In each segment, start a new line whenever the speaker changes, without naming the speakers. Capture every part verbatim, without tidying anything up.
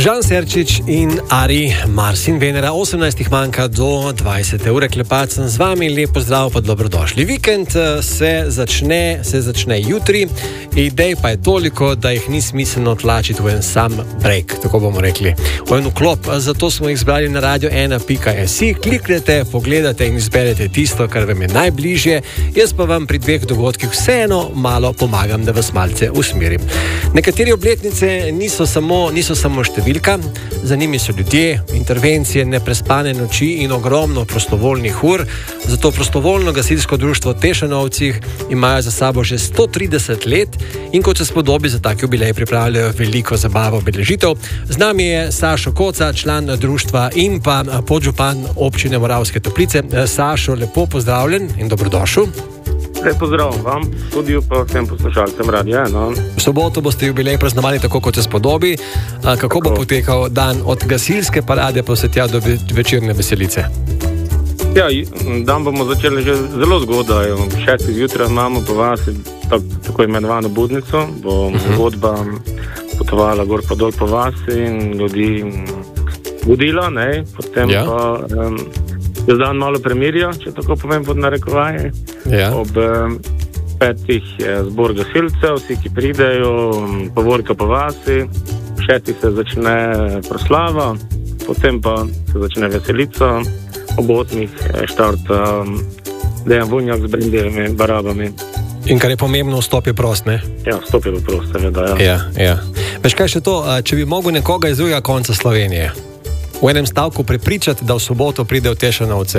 Žan Serčič in Ari, Mars in Venera, osemnajstih manjka do dvajsete ure, klepat sem z vami, lepo zdrav pa dobrodošli. Vikend se začne, se začne jutri, idej pa je toliko, da jih ni smiselno tlačiti v en sam break, tako bomo rekli, v en vklop, zato smo jih zbrali na radio ena pika si, kliknete, pogledate in izberete tisto, kar vam je najbližje, jaz pa vam pri dveh dogodkih vseeno malo pomagam, da vas malce usmerim. Nekateri obletnice niso samo, niso samo številka, za njimi so ljudje, intervencije, neprespane noči in ogromno prostovoljnih ur. Zato prostovoljno gasilsko društvo Tešanovcih imajo za sabo že sto trideset let in kot se spodobi za tak jubilej pripravljajo veliko zabavo obeležitev. Z nami je Sašo Koca, član društva in pa podžupan občine Moravske Toplice. Sašo, lepo pozdravljen in dobrodošel.
Lep pozdrav vam, tudi pa vsem poslušalcem Radia ena.
V soboto boste jubilej praznovali tako, kot se spodobi. Kako tako bo potekal dan od gasilske parade pa vse tja do večerne veselice?
Ja, dan bomo začeli že zelo zgodaj. Ob šestih zjutraj imamo po vas tak, tako imenovano budnico, bo uh-huh. vodba potovala gor pa dol po vas in ljudi budila, ne, potem ja. pa... Um, je dan malo premirja, če tako povem pod narekovaje. Ja. Ob um, petih je zbor gasilcev, vsi, ki pridejo, povorka po vasi, šestih se začne proslava, potem pa se začne veselica, ob osmih štarta um, Dejan Vunjak z brendevimi barabami.
In kar je pomembno, vstop je prost, ne?
Ja, vstop je prost, seveda, ja.
Ja, ja. Veš kaj še to, če bi mogel nekoga iz drugega konca Slovenije v enem stavku prepričati, da v soboto pride v Tešanovce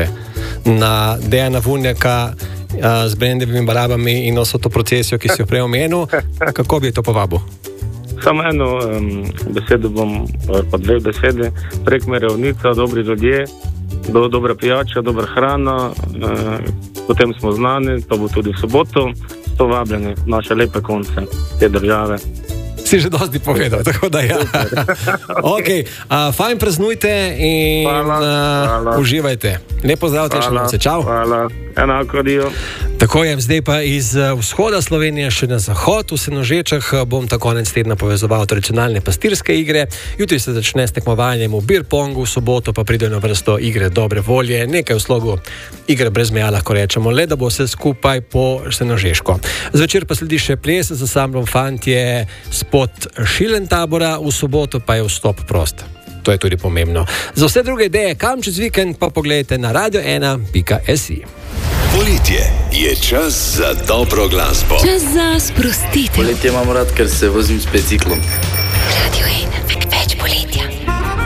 na Dejana Vunjaka z brendevimi barabami in vso to procesijo, ki si jo prej omenil, kako bi to povabil?
Samo eno um, besedo bom, pa dve besede, prekmerovnica, dobri ljudje, do, dobra pijača, dobra hrana, uh, potem smo znani, to bo tudi v soboto, sto vabljeni v naše lepe konce te države.
Si že dosti povedal, tako da ja. Ok, uh, fajn praznujte in hvala, uh, hvala. Uživajte. Lepo zdrav, Tešanovce, čau.
Hvala, enako, dio.
Tako je, zdaj pa iz vzhoda Slovenije še na zahod, v Senožečah bom ta konec tedna povezoval tradicionalne pastirske igre. Jutri se začne s tekmovanjem v beer-pongu, v soboto pa pridejo na vrsto igre dobre volje, nekaj v slogu igre brez meja, lahko rečemo, le da bo vse skupaj po senožeško. Zvečer pa sledi še ples z ansamblom Fantje spod Šilentabora, v soboto pa je vstop prost. To je tudi pomembno. Za vse druge ideje, kam čez vikend, pa pogledajte na radio ena pika si.
Poletje je čas za dobro glasbo.
Čas za sprostitev.
Poletje imam rad, ker se vozim s biciklom.